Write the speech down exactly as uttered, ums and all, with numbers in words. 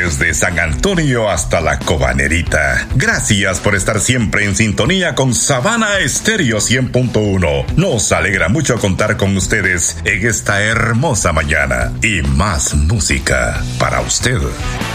desde San Antonio hasta la Cobanerita. Gracias por estar siempre en sintonía con Sabana Estéreo cien punto uno. Nos alegra mucho contar con ustedes en esta hermosa mañana y más música para usted.